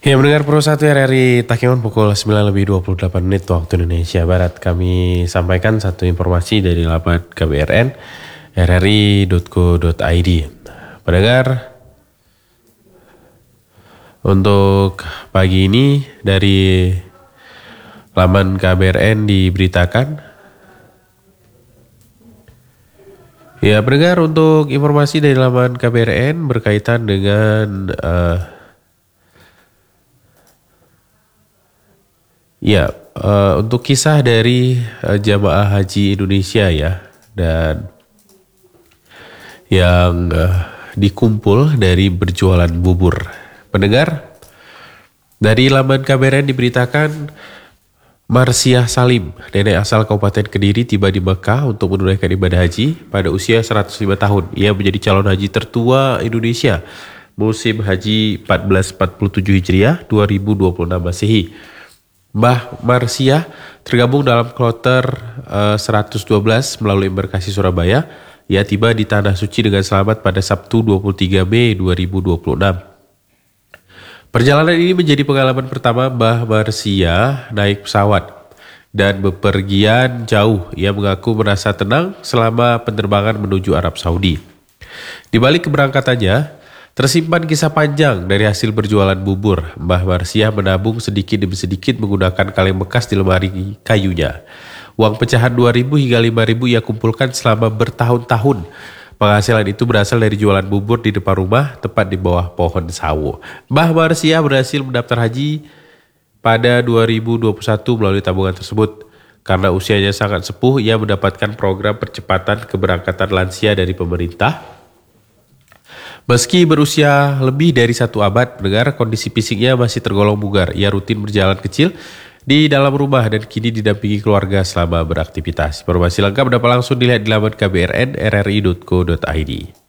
Ya, mendengar Pro 1 RRI Takiman pukul 9:28 waktu Indonesia Barat. Kami sampaikan satu informasi dari laman KBRN rri.co.id. Pendengar, untuk pagi ini dari laman KBRN diberitakan. Ya, pendengar, untuk informasi dari laman KBRN berkaitan dengan untuk kisah dari jamaah haji Indonesia ya, dan yang dikumpul dari berjualan bubur. Pendengar, dari laman KBRN diberitakan Marsiah Salim, nenek asal Kabupaten Kediri, tiba di Mekah untuk menunaikan ibadah haji pada usia 105 tahun. Ia menjadi calon haji tertua Indonesia musim haji 1447 Hijriah 2026 Masehi. Mbah Marsiah tergabung dalam kloter 112 melalui embarkasi Surabaya. Ia tiba di Tanah Suci dengan selamat pada Sabtu 23 Mei 2026. Perjalanan ini menjadi pengalaman pertama Mbah Marsiah naik pesawat dan bepergian jauh. Ia mengaku merasa tenang selama penerbangan menuju Arab Saudi. Di balik keberangkatannya, tersimpan kisah panjang dari hasil berjualan bubur. Mbah Marsiah menabung sedikit demi sedikit menggunakan kaleng bekas di lemari kayunya. Uang pecahan 2.000 hingga 5.000 ia kumpulkan selama bertahun-tahun. Penghasilan itu berasal dari jualan bubur di depan rumah, tepat di bawah pohon sawo. Mbah Marsiah berhasil mendaftar haji pada 2021 melalui tabungan tersebut. Karena usianya sangat sepuh, ia mendapatkan program percepatan keberangkatan lansia dari pemerintah. Meski berusia lebih dari 1 abad, pendengar, kondisi fisiknya masih tergolong bugar. Ia rutin berjalan kecil di dalam rumah dan kini didampingi keluarga selama beraktivitas. Informasi lengkap dapat langsung dilihat di laman KBRN rri.co.id.